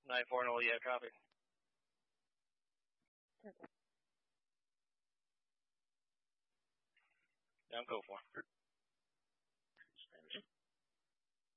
940, yeah, copy. Yeah, I'm go for it.